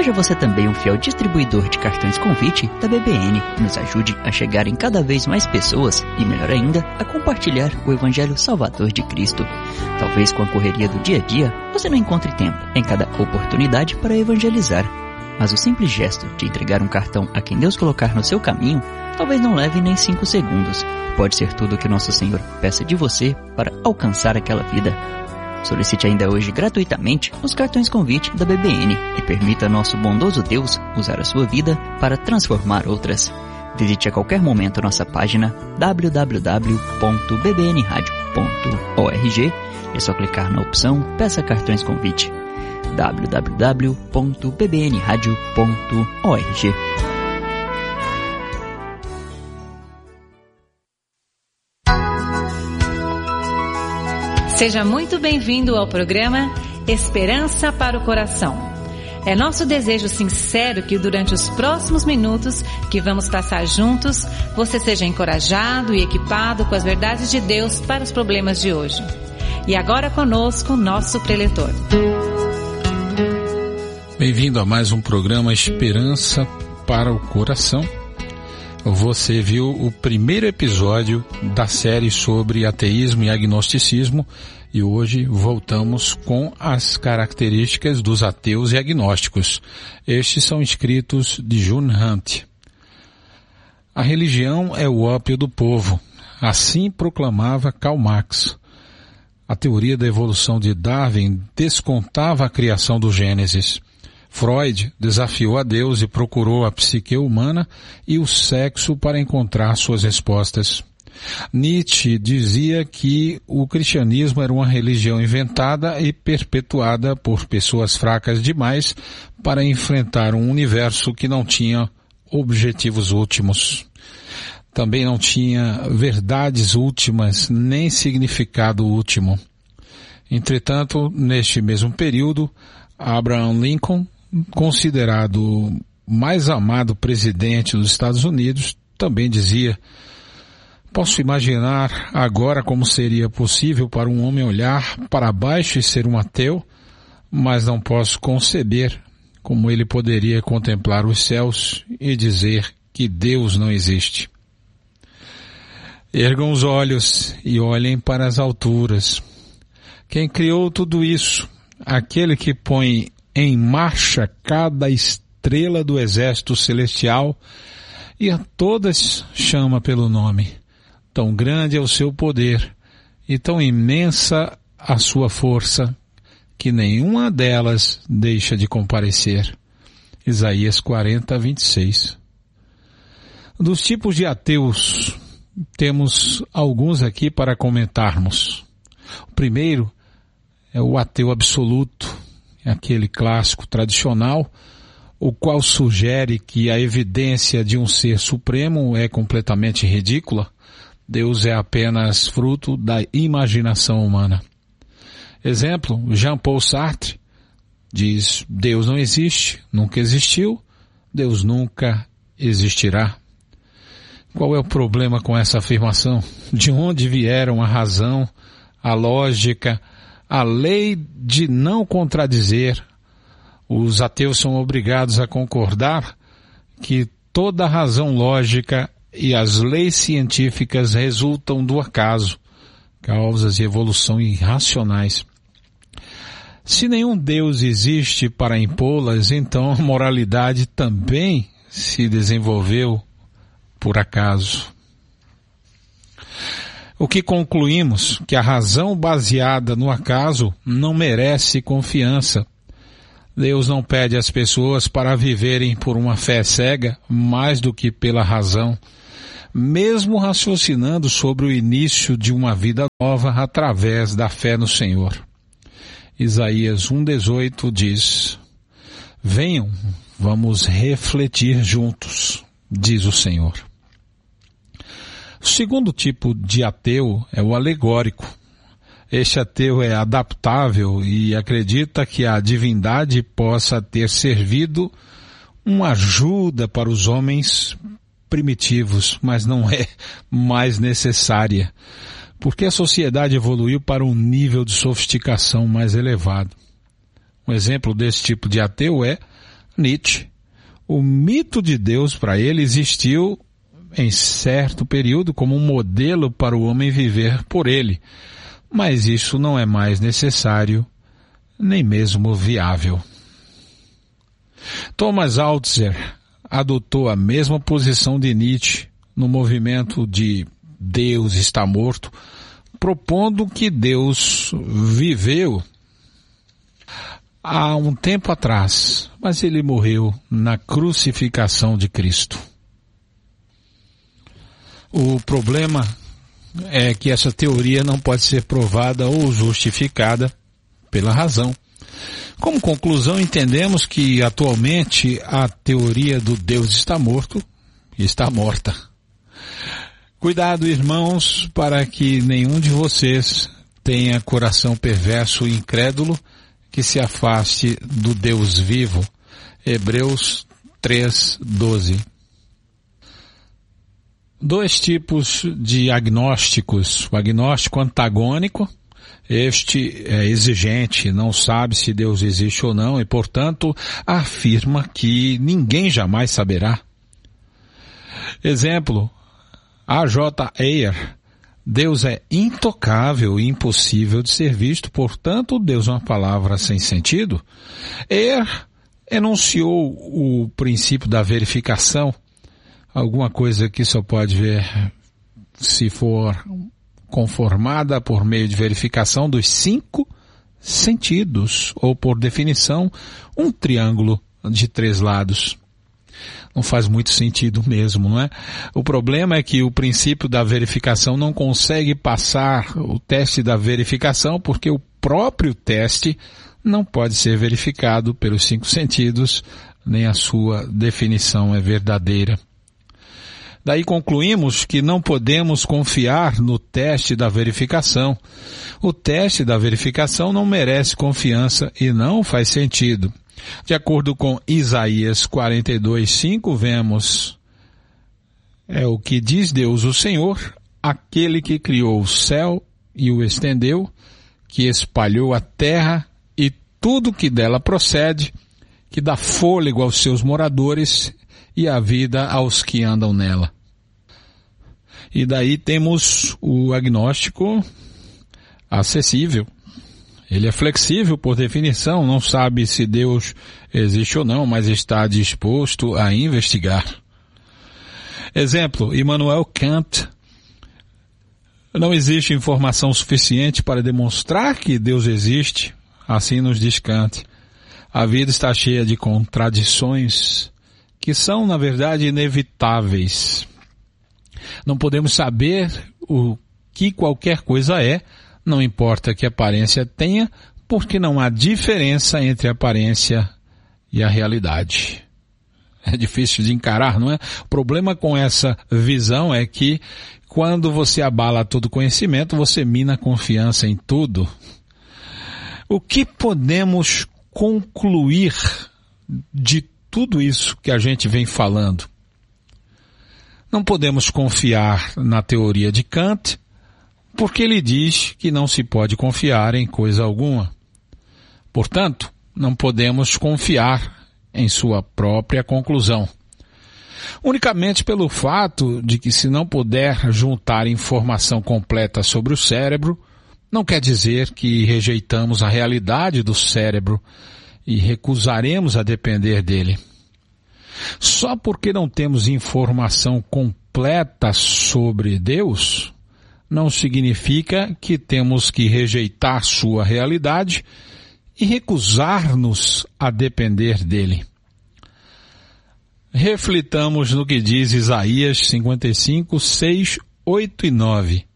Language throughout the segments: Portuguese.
Seja você também um fiel distribuidor de cartões convite da BBN e nos ajude a chegar em cada vez mais pessoas e, melhor ainda, a compartilhar o Evangelho Salvador de Cristo. Talvez com a correria do dia a dia, você não encontre tempo em cada oportunidade para evangelizar. Mas o simples gesto de entregar um cartão a quem Deus colocar no seu caminho, talvez não leve nem 5 segundos. Pode ser tudo o que nosso Senhor peça de você para alcançar aquela vida. Solicite ainda hoje gratuitamente os cartões convite da BBN e permita nosso bondoso Deus usar a sua vida para transformar outras. Visite a qualquer momento nossa página www.bbnradio.org. É só clicar na opção Peça Cartões Convite. www.bbnradio.org. Seja muito bem-vindo ao programa Esperança para o Coração. É nosso desejo sincero que durante os próximos minutos que vamos passar juntos, você seja encorajado e equipado com as verdades de Deus para os problemas de hoje. E agora conosco, nosso preletor. Bem-vindo a mais um programa Esperança para o Coração. Você viu o primeiro episódio da série sobre ateísmo e agnosticismo e hoje voltamos com as características dos ateus e agnósticos. Estes são escritos de June Hunt. A religião é o ópio do povo, assim proclamava Karl Marx. A teoria da evolução de Darwin descontava a criação do Gênesis. Freud desafiou a Deus e procurou a psique humana e o sexo para encontrar suas respostas. Nietzsche dizia que o cristianismo era uma religião inventada e perpetuada por pessoas fracas demais para enfrentar um universo que não tinha objetivos últimos. Também não tinha verdades últimas nem significado último. Entretanto, neste mesmo período, Abraham Lincoln, considerado o mais amado presidente dos Estados Unidos, também dizia: posso imaginar agora como seria possível para um homem olhar para baixo e ser um ateu, mas não posso conceber como ele poderia contemplar os céus e dizer que Deus não existe. Ergam os olhos e olhem para as alturas. Quem criou tudo isso? Aquele que põe em marcha cada estrela do exército celestial e a todas chama pelo nome. Tão grande é o seu poder e tão imensa a sua força que nenhuma delas deixa de comparecer. Isaías 40, 26. Dos tipos de ateus, temos alguns aqui para comentarmos. O primeiro é o ateu absoluto, aquele clássico tradicional, o qual sugere que a evidência de um ser supremo é completamente ridícula. Deus é apenas fruto da imaginação humana. Exemplo, Jean-Paul Sartre diz: Deus não existe, nunca existiu, Deus nunca existirá. Qual é o problema com essa afirmação? De onde vieram a razão, a lógica, a lei de não contradizer? Os ateus são obrigados a concordar que toda a razão lógica e as leis científicas resultam do acaso, causas de evolução irracionais. Se nenhum Deus existe para impô-las, então a moralidade também se desenvolveu por acaso. O que concluímos? Que a razão baseada no acaso não merece confiança. Deus não pede às pessoas para viverem por uma fé cega mais do que pela razão, mesmo raciocinando sobre o início de uma vida nova através da fé no Senhor. Isaías 1,18 diz: venham, vamos refletir juntos, diz o Senhor. O segundo tipo de ateu é o alegórico. Este ateu é adaptável e acredita que a divindade possa ter servido uma ajuda para os homens primitivos, mas não é mais necessária, porque a sociedade evoluiu para um nível de sofisticação mais elevado. Um exemplo desse tipo de ateu é Nietzsche, o mito de Deus para ele existiu em certo período como um modelo para o homem viver por ele, mas isso não é mais necessário, nem mesmo viável. Thomas Altzer adotou a mesma posição de Nietzsche no movimento de Deus está morto, propondo que Deus viveu há um tempo atrás, mas ele morreu na crucificação de Cristo. O problema é que essa teoria não pode ser provada ou justificada pela razão. Como conclusão, entendemos que atualmente a teoria do Deus está morto está morta. Cuidado, irmãos, para que nenhum de vocês tenha coração perverso e incrédulo que se afaste do Deus vivo. Hebreus 3:12. Dois tipos de agnósticos. O agnóstico antagônico, este é exigente, não sabe se Deus existe ou não e, portanto, afirma que ninguém jamais saberá. Exemplo, A.J. Ayer, Deus é intocável e impossível de ser visto, portanto, Deus é uma palavra sem sentido. Ayer enunciou o princípio da verificação, alguma coisa que só pode ver se for conformada por meio de verificação dos 5 sentidos, ou por definição, um triângulo de 3 lados. Não faz muito sentido mesmo, não é? O problema é que o princípio da verificação não consegue passar o teste da verificação porque o próprio teste não pode ser verificado pelos 5 sentidos, nem a sua definição é verdadeira. Daí concluímos que não podemos confiar no teste da verificação. O teste da verificação não merece confiança e não faz sentido. De acordo com Isaías 42:5, vemos, é o que diz Deus o Senhor, aquele que criou o céu e o estendeu, que espalhou a terra e tudo que dela procede, que dá fôlego aos seus moradores e a vida aos que andam nela. E daí temos o agnóstico acessível. Ele é flexível por definição, não sabe se Deus existe ou não, mas está disposto a investigar. Exemplo, Immanuel Kant. Não existe informação suficiente para demonstrar que Deus existe, assim nos diz Kant. A vida está cheia de contradições que são, na verdade, inevitáveis. Não podemos saber o que qualquer coisa é, não importa que aparência tenha, porque não há diferença entre a aparência e a realidade. É difícil de encarar, não é? O problema com essa visão é que quando você abala todo conhecimento, você mina a confiança em tudo. O que podemos concluir de tudo isso que a gente vem falando? Não podemos confiar na teoria de Kant, porque ele diz que não se pode confiar em coisa alguma. Portanto, não podemos confiar em sua própria conclusão. Unicamente pelo fato de que, se não puder juntar informação completa sobre o cérebro, não quer dizer que rejeitamos a realidade do cérebro e recusaremos a depender dele. Só porque não temos informação completa sobre Deus, não significa que temos que rejeitar sua realidade e recusar-nos a depender dele. Reflitamos no que diz Isaías 55, 6, 8 e 9.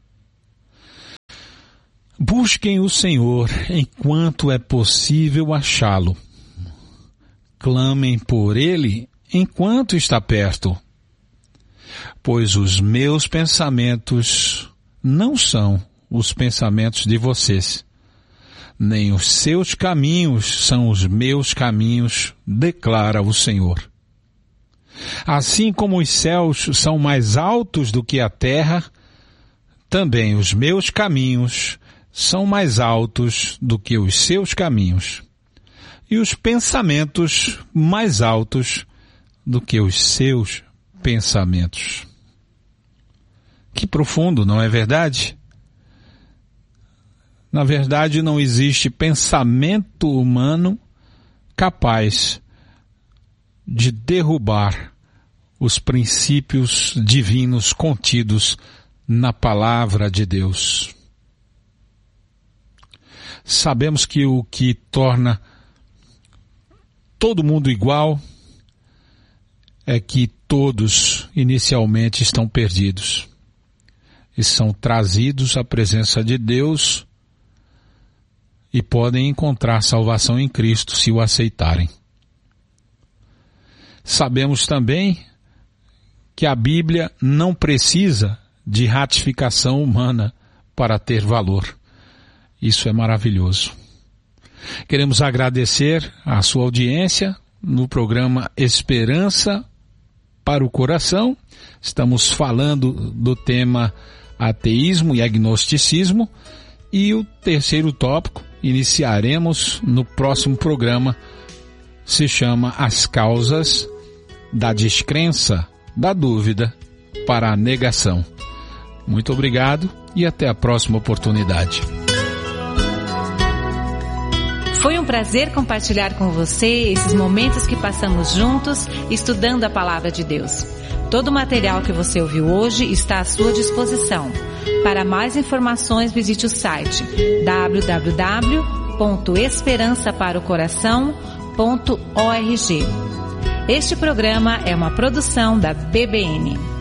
Busquem o Senhor enquanto é possível achá-lo. Clamem por ele enquanto está perto. Pois os meus pensamentos não são os pensamentos de vocês, nem os seus caminhos são os meus caminhos, declara o Senhor. Assim como os céus são mais altos do que a terra, também os meus caminhos são mais altos do que os seus caminhos, e os pensamentos mais altos do que os seus pensamentos. Que profundo, não é verdade? Na verdade, não existe pensamento humano capaz de derrubar os princípios divinos contidos na palavra de Deus. Sabemos que o que torna todo mundo igual é que todos inicialmente estão perdidos e são trazidos à presença de Deus e podem encontrar salvação em Cristo se o aceitarem. Sabemos também que a Bíblia não precisa de ratificação humana para ter valor. Isso é maravilhoso. Queremos agradecer a sua audiência no programa Esperança para o Coração. Estamos falando do tema ateísmo e agnosticismo, e o terceiro tópico iniciaremos no próximo programa, se chama As Causas da Descrença, da Dúvida para a Negação. Muito obrigado e até a próxima oportunidade. Foi um prazer compartilhar com você esses momentos que passamos juntos estudando a Palavra de Deus. Todo o material que você ouviu hoje está à sua disposição. Para mais informações, visite o site www.esperançaparocoração.org. Este programa é uma produção da BBN.